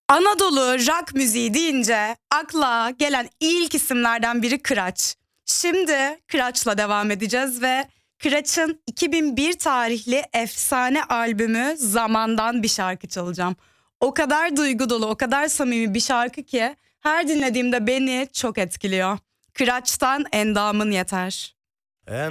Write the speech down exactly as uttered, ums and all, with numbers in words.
Anadolu rock müziği deyince akla gelen ilk isimlerden biri Kıraç. Şimdi Kıraç'la devam edeceğiz ve Kıraç'ın iki bin bir tarihli efsane albümü Zaman'dan bir şarkı çalacağım. O kadar duygu dolu, o kadar samimi bir şarkı ki her dinlediğimde beni çok etkiliyor. Kıraç'tan Endamın Yeter.